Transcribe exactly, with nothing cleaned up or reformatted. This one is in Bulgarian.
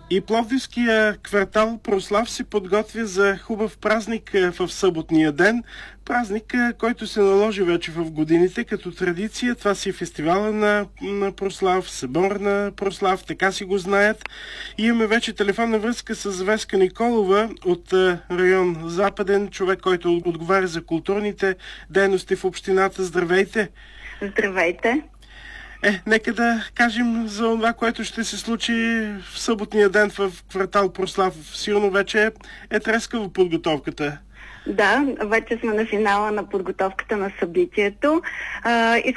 И Пловдивския квартал Прослав се подготвя за хубав празник в съботния ден. Празник, който се наложи вече в годините като традиция. Това си е фестивала на, на Прослав, събор на Прослав, така си го знаят. И имаме вече телефонна връзка с Веска Николова от район Западен, човек, който отговаря за културните дейности в общината. Здравейте! Здравейте! Е, нека да кажем за това, което ще се случи в съботния ден в квартал Прослав. Сигурно вече е, е трескава подготовката. Да, вече сме на финала на подготовката на събитието. А, искам